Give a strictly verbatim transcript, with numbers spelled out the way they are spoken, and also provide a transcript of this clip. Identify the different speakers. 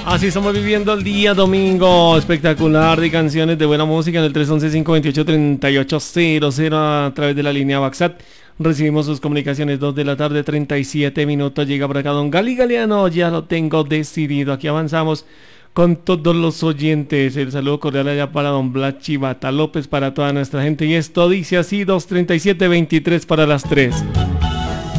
Speaker 1: Así estamos viviendo el día domingo espectacular de canciones de buena música en el tres once, cinco veintiocho, treinta y ocho cero cero a través de la línea WhatsApp. Recibimos sus comunicaciones, dos de la tarde, treinta y siete minutos. Llega por acá don Gali Galeano, ya lo tengo decidido. Aquí avanzamos con todos los oyentes. El saludo cordial allá para don Blas Chivata López, para toda nuestra gente. Y esto dice así, dos treinta y siete, veintitrés para las tres.